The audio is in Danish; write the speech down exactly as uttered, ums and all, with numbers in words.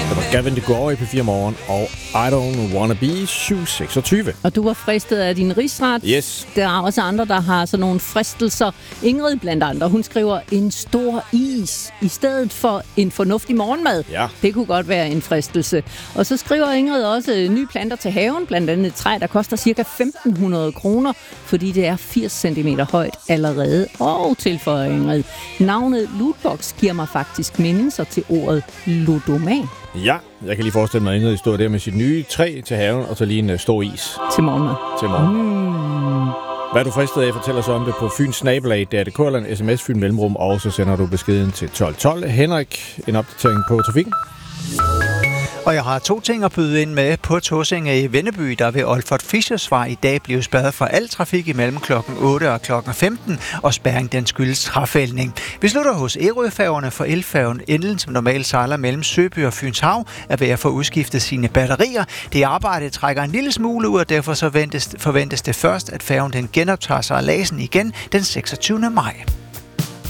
Det var Gavin DeGraw i P fire Morgen, og I Don't Wanna Be syv seksogtyve. Og du var fristet af din rigsret. Yes. Der er også andre, der har sådan nogle fristelser. Ingrid blandt andre, hun skriver en stor is i stedet for en fornuftig morgenmad. Ja. Det kunne godt være en fristelse. Og så skriver Ingrid også nye planter til haven, blandt andet et træ, der koster ca. femten hundrede kroner, fordi det er firs centimeter højt allerede. Og tilføjer Ingrid, navnet lootbox giver mig faktisk mindelser til ordet ludoman. Ja, jeg kan lige forestille mig, at Ingrid stod der med sit nye træ til haven, og så lige en uh, stor is. Til morgenmad. Til morgen. Mm. Hvad er du fristet af? Fortæl os om det på Fyns Snabelag, D R K eller en sms Fyn Mellemrum, og så sender du beskeden til tolv tolv. Henrik, en opdatering på trafikken. Og jeg har to ting at byde ind med på Tåsinge i Venneby, der ved Olfert Fischersvej i dag bliver spærret for al trafik imellem klokken otte og klokken femten, og spærring den skyldes træfældning. Vi slutter hos Ærøfærgerne for elfærgen Endelen, som normalt sejler mellem Søby og Fyns Hav, er ved at få udskiftet sine batterier. Det arbejde trækker en lille smule ud, og derfor så ventes, forventes det først, at færgen den genoptager sejladsen igen den seksogtyvende maj.